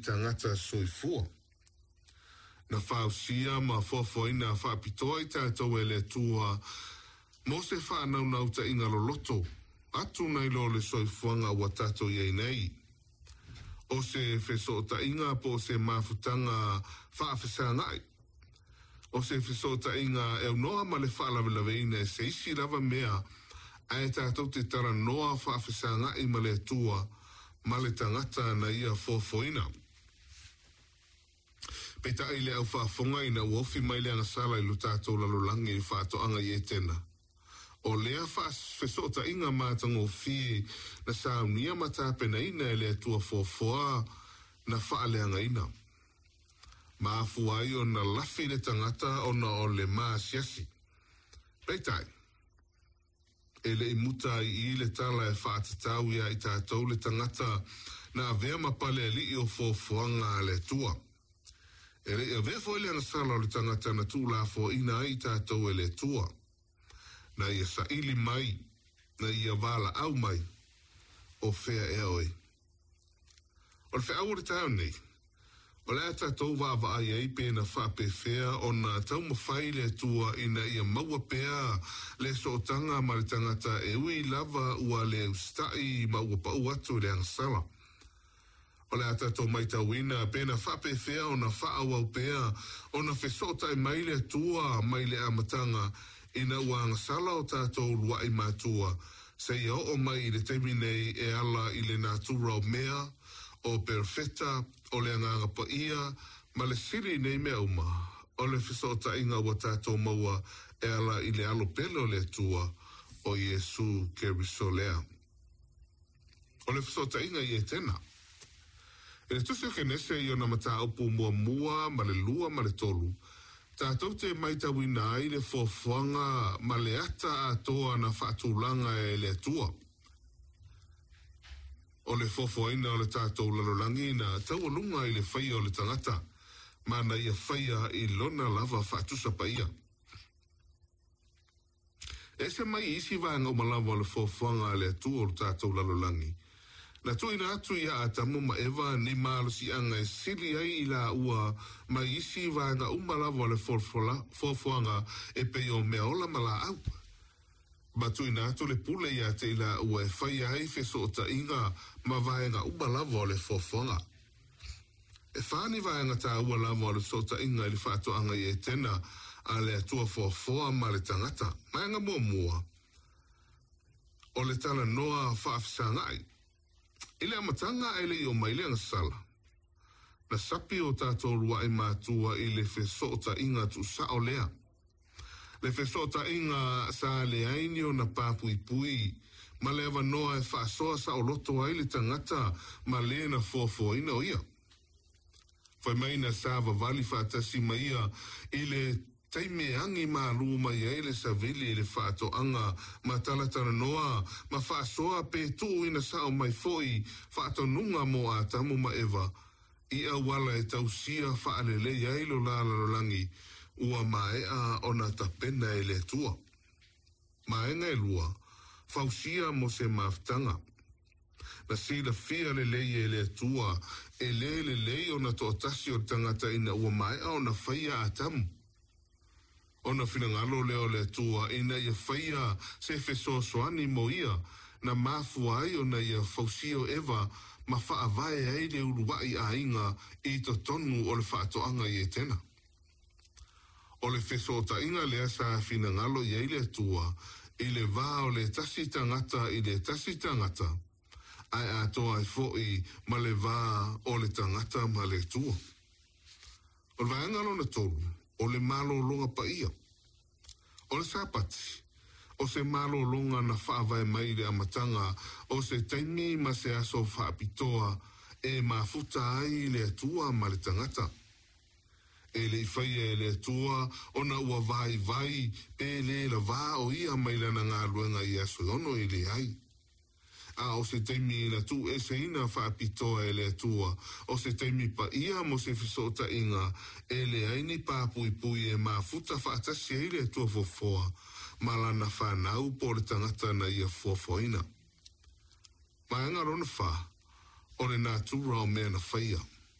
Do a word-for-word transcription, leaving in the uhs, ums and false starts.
tangata soifua. Na whausia ma whafoina whapitoa i tātou e le tua mo se whanau nau ta inga loloto atu nei lo le soifuanga wa tātou iei nei. O se wheso ta inga po se mafutanga whaafesangai. O se wheso ta inga e noa ma le whaalawelaweine se isi lava mea ai tātou te tara noa whaafesangai ma le tua ma le tangata na ia whafoina. Peta i le au whaafonga ina uofi mai le anga sala i lu tātou lalolangi i whaatoanga i e tena. O lea whesota inga mātango fie na saunia matapena ina e lea tua fofoa na whaaleanga ina. Maafu ai o na lafi le tangata o na o le maa siasi. Peitai. E le imuta i i le tala e whaatatau ia i tātou le tangata na avea mapale li i o fofoanga le tua. E re e vefo ele ana sala o le tangata na tū la fo ina ai tātou e le tua. Na ia sa ili mai, na ia wala au mai, o whea e oi. O le whea au re tāu nei, o le ata tau wawa ai ei pēna whape whea o na tau mawhai le tua ina ia maua pēa le sootanga ma le tangata e ui lava ua le ustai maua pau atu le ana sala. O le ata tō mai tau ina, pēna whape whea o na whaau au pēa, o na whesotai mai le tua mai le amatanga, ina ua angasala o tātou lua i mātua, se ia o mai le teimi nei e ala i le nātura o mea, o perfeta, o le anganga pa ia, ma le siri nei mea uma, o le whesota inga ua tātou maua e ala i le alo pelo le tua, o Iesu Keriso lea. O le whesota inga i e tena. E le tusi o ke nese i o na mata upu mua mua, ma le lua, ma le tolu. Tātou te mai tawina ai le fofuanga, ma le ata atoa na whaatulanga e le atua. O le fofuaina o le tātou lalolangi na tau alunga i le whaia o le tangata, ma na ia whaia i lona lava whaatusa pa ia. E se mai isi vanga o malawa o le fofuanga le atua o le tātou lalolangi. Na tuina atu ia atamu ma ewa ni maalosi anga e sili ai i la ua ma isi vanga umalawa le fofuanga e peo mea ola mala au. Ma tuina atu le pule ia te ila ua e whai ai feso o ta inga ma vaenga umalawa le fofuanga. E whani vaenga ta ua lava le so ta inga ili whaato anga i e tena a le atua fofua ma le tangata. Maenga mua mua. O le tala noa whaafisangai. Ile amatanga ele i o maile ang sala. Na sapi o tātou rua i mātua i le whesota inga tu sa o lea. Le whesota inga sa le aini o na pāpui pui, ma le awa noa e whaasoa sa o loto ai le tangata ma le na fofo ina o ia. Whai mai na sa wawali whaatasi ma ia i le taime angi ma ruma i ele sa vili le whaato anga ma talatana noa ma whaasoa pe tu ina sao mai foi whaato nunga mo a tamu ma ewa i a wala e tausia whaalele i ailo la lalolangi ua mae a ona tapena e le tua. Maenga e lua, whausia mo se maftanga. Na sila fia le lei e le tua e le le lei ona to atasi o tangata ina ua mae a ona whaia a tamu. Ona finangalo leo le tua ina ia whaia se wheso soani mo ia na mafua ai ona ia fausio ewa ma whaavae ai le uruwai a inga i to tonu o le whaatoanga i e tena. O le wheso ta inga lea sa finangalo i le tua i le vā o le tasi tangata i le tasi tangata ai atoa ai foi ma le vā o le tangata ma le tua. O le vaengalo na tolu o le malo longa pa ia. O le sapati, o se malo longa na whaavai mai le amatanga, o se taimi ma se aso whaapitoa, e mafuta ai le atua ma le tangata. E le whaia e le atua, o na ua vai vai, pe le la vā o ia mai lana ngā luenga i aso ono i le ai. A o se teimi la tu e se ina whaapitoa e le atua, o se teimi pa ia mo se fisota inga, e le aini pāpui pui e mafuta whaatasi e le atua fofoa, malana whanau po le tangata na ia fofoina. Maanga rona wha, o le nātura o mea na whaia.